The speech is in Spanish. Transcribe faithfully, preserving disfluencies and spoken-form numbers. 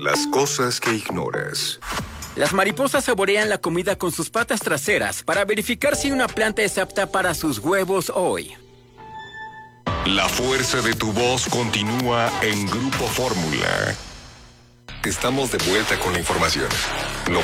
Las cosas que ignoras. Las mariposas saborean la comida con sus patas traseras para verificar si una planta es apta para sus huevos hoy. La fuerza de tu voz continúa en Grupo Fórmula. Estamos de vuelta con la información. No